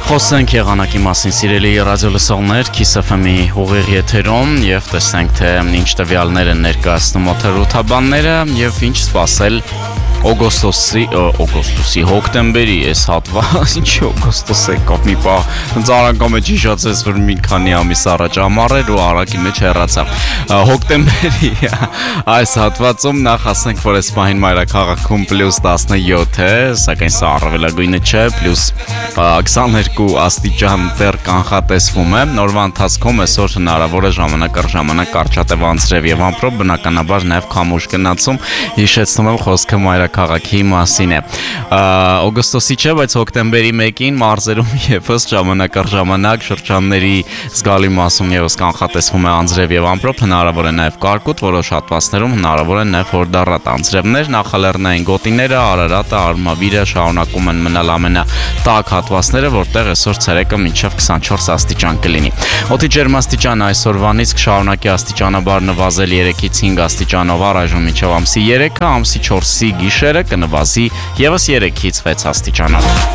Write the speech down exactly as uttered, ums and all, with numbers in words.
Խոսենք եղանակի մասին, սիրելի ռադիոլսողներ, Kiss F M-ի ուղիղ եթերում եւ տեսնենք, թե ինչ տվյալներ են ներկայացնում օդերոթաբանները եւ ինչ սպասել օգոստոսի, օգոստոսի, հոկտեմբերի այս հատված, ինչ օգոստոս է կապ մի պա, ծառանգամ է ճիշացես, որ մի քանի ամիս առաջ ամառեր ու արագի մեջ հեռացավ։ Հոկտեմբերի այս հատվածում նախ ասենք, որ այս պահին մայրաքաղաքում պլյուս տասնյոթ է, սակայն սա առավելագույնը չէ, պլյուս քսաներկու աստիճան դեռ կանխատեսվում է։ Նորվա ընթացքում այսօր հնարավոր է ժամանակ առ ժամանակ կարճատև անձրև եւ ամպրոպ, բնականաբար նաեւ քամուշ գնացում, հիշեցնում եմ խոսքը մայրաքաղաքի մասին է։ Օգոստոսի չէ, բայց հոկտեմբերի մեկին մարզերում եւս ժամանակ առ ժամանակ շրջանների զգալի մասում եւս կանխատեսվում է անձրև եւ ամպրոպ, հնարավոր է նաեւ կարկուտ, որոշ հատվածներում հնարավոր է նաեւ հորդառատ անձրևներ, նախալեռնային գոտիները, Արարատը, Արմավիրը շարունակում են մնալ ամենատաք հատվածները, որտեղ այսօր ցերեկը մինչև քսանչորս աստիճան կլինի։ Օդի ջերմաստիճանը այսօրվանից կշարունակի աստիճանաբար նվազել երեքից հինգ աստիճանով առայժմ մինչև ամսի երեքը, ամսի չորսի գիշերը կնվազի եւս երեքից վեց աստիճանով։